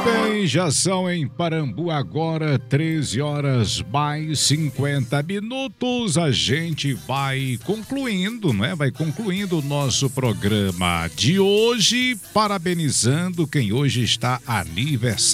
Bem, já são em Parambu agora 13 horas mais 50 minutos. A gente vai concluindo, né? Vai concluindo o nosso programa de hoje, parabenizando quem hoje está aniversariando.